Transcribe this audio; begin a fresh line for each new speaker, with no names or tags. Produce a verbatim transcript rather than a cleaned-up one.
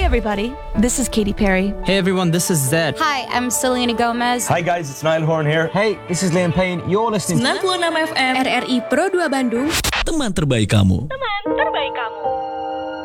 everybody, this is Katy Perry.
Hey everyone, this is Zed.
Hi, I'm Selena Gomez.
Hi guys, it's Niall Horn here.
Hey, this is Liam Payne. You're listening
sembilan puluh enam F M
R R I Pro dua Bandung.
Teman terbaik kamu.
Teman